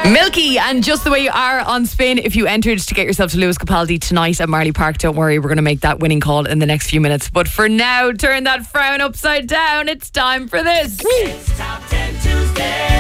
Milky and Just the Way You Are on Spin. If you entered to get yourself to Lewis Capaldi tonight at Marley Park, don't worry, we're going to make that winning call in the next few minutes. But for now, turn that frown upside down. It's time for this. It's Top 10 Tuesday.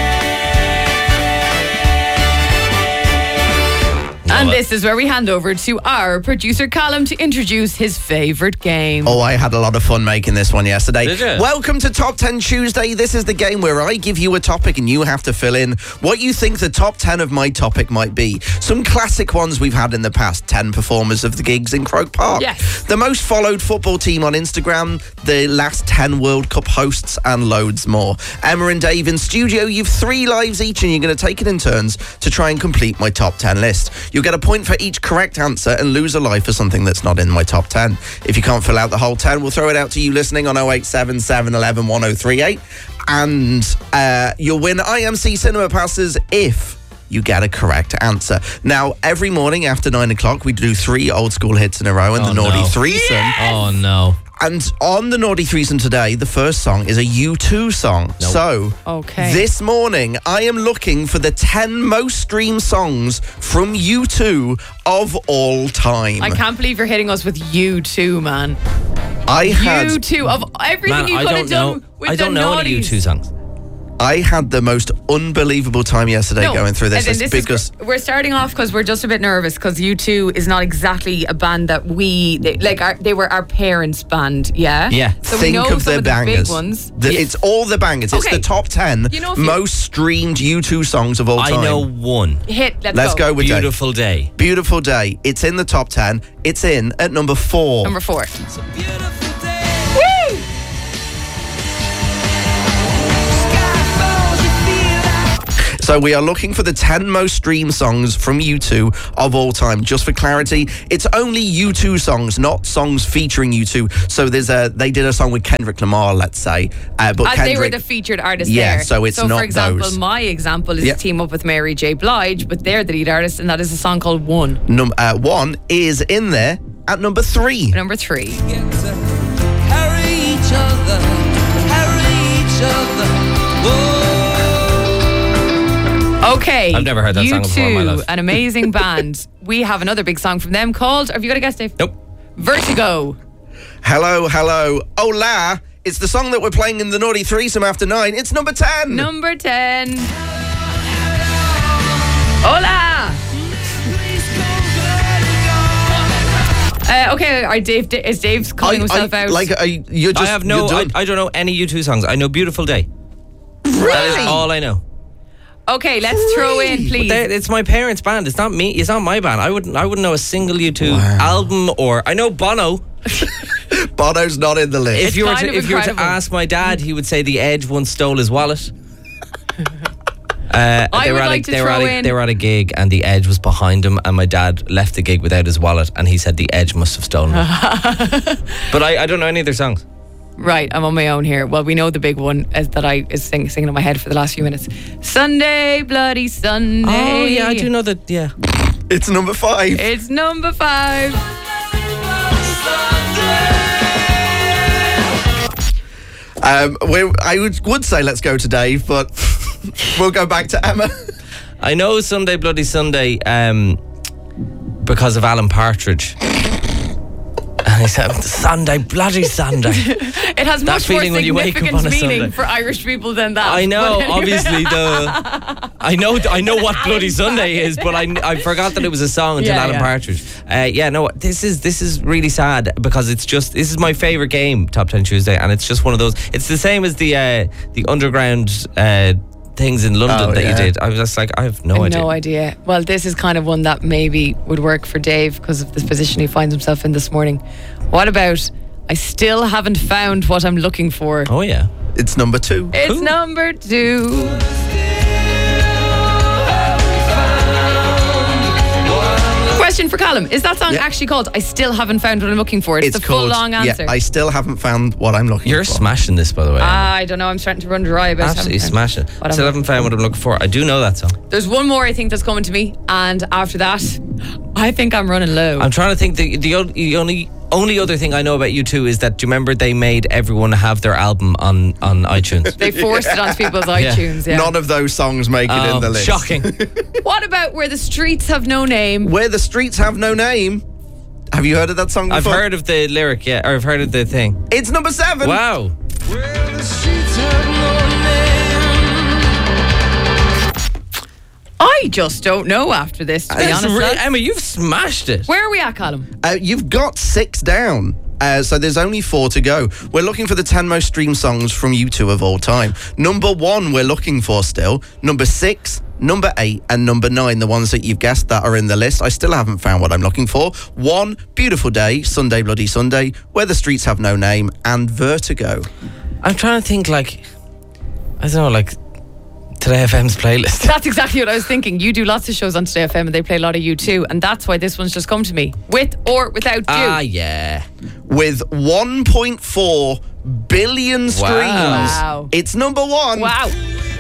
And this is where we hand over to our producer Callum to introduce his favourite game. Oh, I had a lot of fun making this one yesterday. Did you? Welcome to Top 10 Tuesday. This is the game where I give you a topic and you have to fill in what you think the top 10 of my topic might be. Some classic ones we've had in the past. 10 performers of the gigs in Croke Park. Yes. The most followed football team on Instagram, the last 10 World Cup hosts, and loads more. Emma and Dave in studio, you've 3 lives each and you're going to take it in turns to try and complete my top 10 list. You'll get a point for each correct answer and lose a life for something that's not in my top 10. If you can't fill out the whole 10, we'll throw it out to you listening on 0877 11 1038 and you'll win IMC cinema passes if you get a correct answer. Now, every morning after 9 o'clock, we do 3 old school hits in a row and the Naughty Threesome. Yes! Oh, no. And on the Naughty Threesome today, the first song is a U2 song. Nope. So, Okay. this morning, I am looking for the 10 most streamed songs from U2 of all time. I can't believe you're hitting us with U2, man. I had U2 of everything Man, you I could don't have done know. with I don't the know any naughties. U2 songs. I had the most unbelievable time yesterday going through this. and Because we're starting off because we're just a bit nervous because U2 is not exactly a band that they were our parents' band, yeah? Yeah. So we think know of some the of bangers. the big ones. It's all the bangers. It's Okay. the top 10 You know, if you- most streamed U2 songs of all time. I know one. Let's go with Dave. Beautiful Day. Beautiful Day. It's in the top 10. It's in at number 4. Number 4. So we are looking for the 10 most streamed songs from U2 of all time. Just for clarity, it's only U2 songs, not songs featuring U2. So they did a song with Kendrick Lamar, let's say. But As Kendrick, they were the featured artist Yeah, there. so it's not for example, those. my example is Yeah. a team up with Mary J. Blige, but they're the lead artist, and that is a song called One. 1 is in there at number 3. Number 3. Carry each other. Okay. I've never heard that song before in my life. an amazing band. We have another big song from them called, have you got a guess, Dave? Nope. Vertigo. Hello, hello. Hola. It's the song that we're playing in the Naughty Threesome after 9. It's number 10. Number 10. Hola. Okay, is Dave's calling himself out? You're just, I have no. you're done. I don't know any U2 songs. I know Beautiful Day. That is all I know. Okay, let's throw in, please. It's my parents' band. It's not me. It's not my band. I wouldn't know a single U2 album or I know Bono. Bono's not in the list. If you were kind of to incredible. ask my dad, he would say The Edge once stole his wallet. They were at a gig and The Edge was behind him and my dad left the gig without his wallet and he said The Edge must have stolen it. But I don't know any of their songs. Right, I'm on my own here. Well, we know the big one that I is singing in my head for the last few minutes. Sunday, bloody Sunday. Oh yeah, I do know that. Yeah, It's number 5. It's number 5. I would say let's go to Dave, but we'll go back to Emma. I know Sunday Bloody Sunday because of Alan Partridge. And he said Sunday Bloody Sunday. It has That much more feeling when you wake up significant on a meaning Sunday. for Irish people than that. I know, But anyway. obviously I know what Bloody Sunday is, but I forgot that it was a song until Yeah, Alan yeah. Partridge. This is really sad because this is my favourite game, Top 10 Tuesday, and it's just one of those. It's the same as the underground things in London that you did. I was just like, I have no idea. No idea. Well, this is kind of one that maybe would work for Dave because of the position he finds himself in this morning. What about I still haven't found what I'm looking for? Oh yeah. It's number 2. It's Cool. number 2. Question for Callum. Is that song Yeah. actually called I Still Haven't Found What I'm Looking For? It's the full called, long answer. Yeah, I still haven't found what I'm looking You're for. smashing this, by the way. I don't know. I'm starting to run dry about Absolutely haven't found smashing. what I'm Still looking haven't found what I'm looking for. I do know that song. There's one more I think that's coming to me, and after that, I think I'm running low. I'm trying to think. The only only other thing I know about U2 is that, do you remember they made everyone have their album on iTunes? They forced it onto people's iTunes. Yeah. None of those songs make it in the list. Shocking. What about Where the Streets Have No Name? Where the Streets Have No Name. Have you heard of that song before? I've heard of the lyric, yeah, or I've heard of the thing. It's number 7. Wow. Where the streets have no name. I just don't know after this, to be That's honest. lads. Emma, you've smashed it. Where are we at, Callum? You've got 6 down. So there's only 4 to go. We're looking for the 10 most streamed songs from U2 of all time. Number 1 we're looking for still. Number 6, number 8 and number 9, the ones that you've guessed that are in the list. I still haven't found what I'm looking for. 1, Beautiful Day, Sunday Bloody Sunday, Where the Streets Have No Name, and Vertigo. I'm trying to think, like, I don't know, like Today FM's playlist. That's exactly what I was thinking. You do lots of shows on Today FM and they play a lot of U2, and that's why this one's just come to me. With or without you. Ah, yeah. With 1.4 billion streams. Wow. It's number 1. Wow.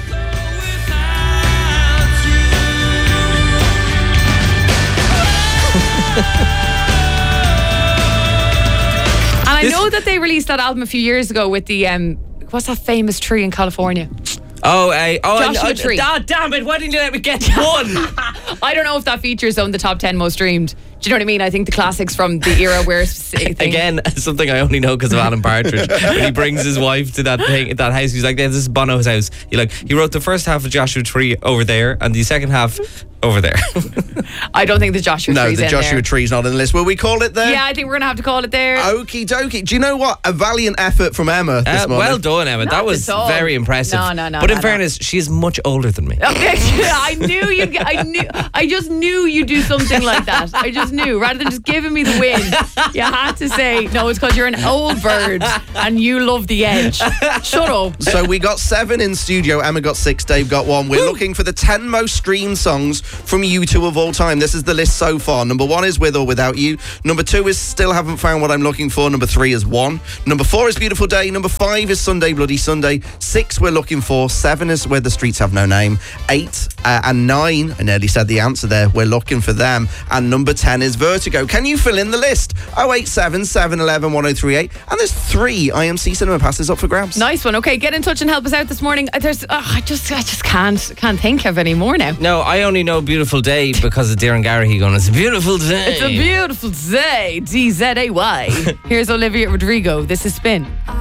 And I know that they released that album a few years ago with the what's that famous tree in California? Joshua Tree. Damn it, why didn't you let me get one? I don't know if that features on the top 10 most streamed. Do you know what I mean? I think the classics from the era where Again, something I only know because of Alan Partridge. When he brings his wife to that house, he's like, "This is Bono's house." He wrote the first half of Joshua Tree over there, and the second half over there. I don't think the Joshua No, Tree's the in Joshua there. Tree's not in the list. Will we call it there? Yeah, I think we're gonna have to call it there. Okie dokie. Do you know what? A valiant effort from Emma this morning. Well done, Emma. Not That was at all. very impressive. No, But in no. fairness, she is much older than me. Okay, I knew you'd. I just knew you'd do something like that. I just knew. Rather than just giving me the win, you had to say no. It's because you're an old bird and you love the edge. Shut up. So we got 7 in studio. Emma got 6. Dave got 1. We're looking for the 10 most streamed songs from U2 of all time. This is the list so far. Number 1 is With or Without You. Number 2 is Still Haven't Found What I'm Looking For. Number 3 is One. Number 4 is Beautiful Day. Number 5 is Sunday Bloody Sunday. 6 we're looking for. 7 is Where the Streets Have No Name. 8 and 9, I nearly said the answer there, we're looking for them. And number 10 is Vertigo. Can you fill in the list? 087 711 1038. And there's 3 IMC Cinema passes up for grabs. Nice one. Okay, get in touch and help us out this morning. I just can't think of any more now. No, I only know Beautiful Day because of Darren Garrihy going, "It's a beautiful day." It's a beautiful day. DZAY. Here's Olivia Rodrigo. This is Spin.